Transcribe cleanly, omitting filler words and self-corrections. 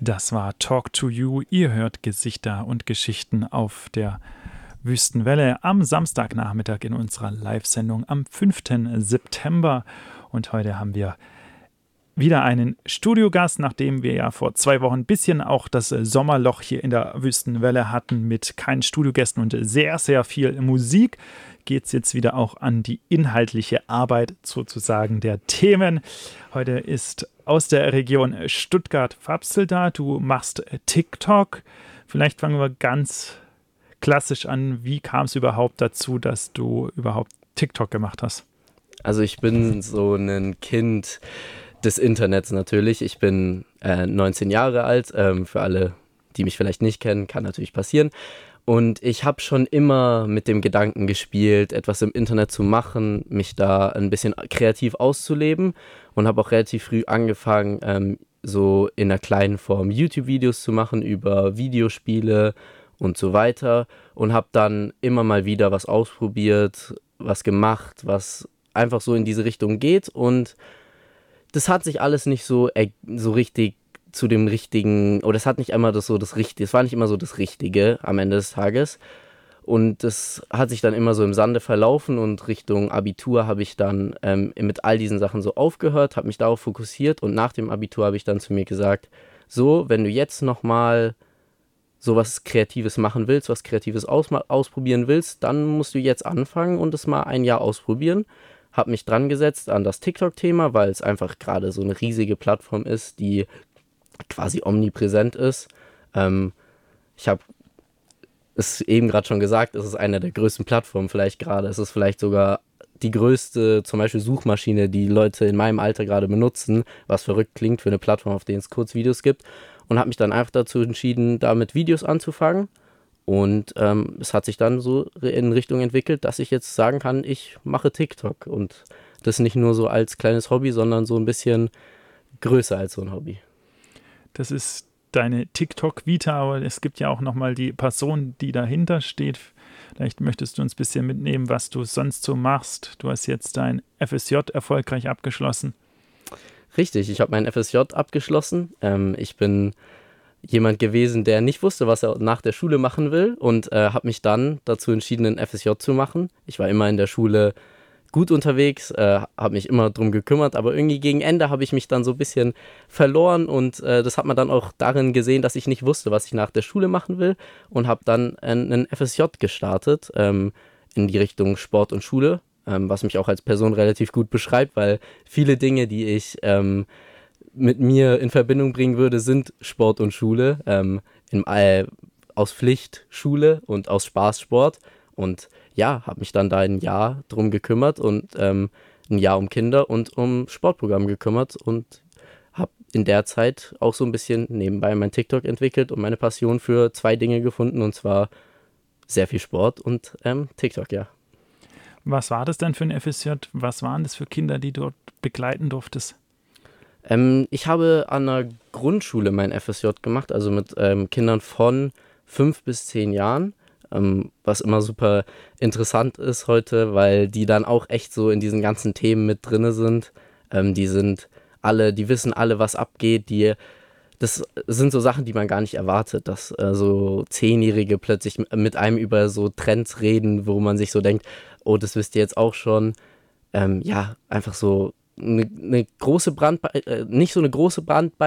Das war Talk to You. Ihr hört Gesichter und Geschichten auf der Wüstenwelle am Samstagnachmittag in unserer Live-Sendung am 5. September. Und heute haben wir wieder einen Studiogast, nachdem wir ja vor 2 Wochen ein bisschen auch das Sommerloch hier in der Wüstenwelle hatten mit keinen Studiogästen und sehr, sehr viel Musik. Geht es jetzt wieder auch an die inhaltliche Arbeit sozusagen der Themen. Heute ist aus der Region Stuttgart-Fapsel da. Du machst TikTok. Vielleicht fangen wir ganz klassisch an. Wie kam es überhaupt dazu, dass du überhaupt TikTok gemacht hast? Also ich bin so ein Kind des Internets natürlich. Ich bin 19 Jahre alt. Für alle, die mich vielleicht nicht kennen, kann natürlich passieren. Und ich habe schon immer mit dem Gedanken gespielt, etwas im Internet zu machen, mich da ein bisschen kreativ auszuleben und habe auch relativ früh angefangen, so in einer kleinen Form YouTube-Videos zu machen über Videospiele und so weiter und habe dann immer mal wieder was ausprobiert, was gemacht, was einfach so in diese Richtung geht und das hat sich alles nicht so richtig zu dem richtigen, oder es hat nicht immer das Richtige, es war nicht immer so das Richtige am Ende des Tages und das hat sich dann immer so im Sande verlaufen und Richtung Abitur habe ich dann mit all diesen Sachen so aufgehört, habe mich darauf fokussiert und nach dem Abitur habe ich dann zu mir gesagt, so, wenn du jetzt nochmal sowas Kreatives machen willst, was Kreatives ausprobieren willst, dann musst du jetzt anfangen und es mal ein Jahr ausprobieren. Habe mich dran gesetzt an das TikTok-Thema, weil es einfach gerade so eine riesige Plattform ist, die quasi omnipräsent ist. Ich habe es eben gerade schon gesagt, es ist eine der größten Plattformen vielleicht gerade. Es ist vielleicht sogar die größte, zum Beispiel Suchmaschine, die Leute in meinem Alter gerade benutzen, was verrückt klingt für eine Plattform, auf der es Kurzvideos gibt. Und habe mich dann einfach dazu entschieden, da mit Videos anzufangen. Und es hat sich dann so in Richtung entwickelt, dass ich jetzt sagen kann, ich mache TikTok. Und das nicht nur so als kleines Hobby, sondern so ein bisschen größer als so ein Hobby. Das ist deine TikTok-Vita, aber es gibt ja auch nochmal die Person, die dahinter steht. Vielleicht möchtest du uns ein bisschen mitnehmen, was du sonst so machst. Du hast jetzt dein FSJ erfolgreich abgeschlossen. Richtig, ich habe mein FSJ abgeschlossen. Ich bin jemand gewesen, der nicht wusste, was er nach der Schule machen will und habe mich dann dazu entschieden, ein FSJ zu machen. Ich war immer in der Schule gut unterwegs, habe mich immer drum gekümmert, aber irgendwie gegen Ende habe ich mich dann so ein bisschen verloren und das hat man dann auch darin gesehen, dass ich nicht wusste, was ich nach der Schule machen will und habe dann einen FSJ gestartet in die Richtung Sport und Schule, was mich auch als Person relativ gut beschreibt, weil viele Dinge, die ich mit mir in Verbindung bringen würde, sind Sport und Schule, aus Pflicht Schule und aus Spaß Sport und ja, habe mich dann da ein Jahr drum gekümmert und ein Jahr um Kinder und um Sportprogramm gekümmert und habe in der Zeit auch so ein bisschen nebenbei mein TikTok entwickelt und meine Passion für 2 Dinge gefunden und zwar sehr viel Sport und TikTok, ja. Was war das denn für ein FSJ? Was waren das für Kinder, die du dort begleiten durftest? Ich habe an einer Grundschule mein FSJ gemacht, also mit Kindern von 5 bis 10 Jahren. Was immer super interessant ist heute, weil die dann auch echt so in diesen ganzen Themen mit drinne sind. Die wissen alle, was abgeht, das sind so Sachen, die man gar nicht erwartet, dass so 10-Jährige plötzlich mit einem über so Trends reden, wo man sich so denkt, oh, das wisst ihr jetzt auch schon. Ja, einfach so eine große Bandbreite, nicht so eine große Bandbreite,